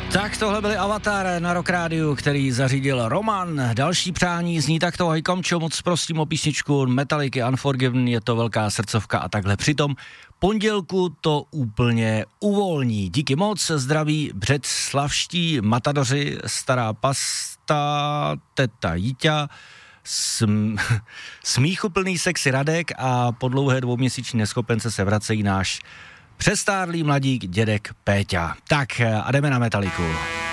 Tak tohle byly Avatar na Rock Rádiu, který zařídil Roman. Další přání zní takto: hejkomčo, moc prosím o písničku Metallica Unforgiven, je to velká srdcovka a takhle. Přitom pondělku to úplně uvolní. Díky moc, zdraví břeclavští matadoři, stará pasta, teta Jíťa, smíchuplný sexy Radek a po dlouhé 2měsíční neschopence se vracejí náš přestárlý mladík dědek Péťa. Tak a jdeme na Metalliku.